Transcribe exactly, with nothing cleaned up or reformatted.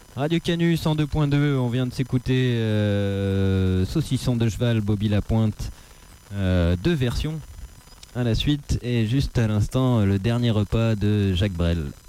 Radio Canu cent deux point deux, on vient de s'écouter euh, Saucisson de cheval, Bobby Lapointe, euh, deux versions à la suite, et juste à l'instant le dernier repas de Jacques Brel.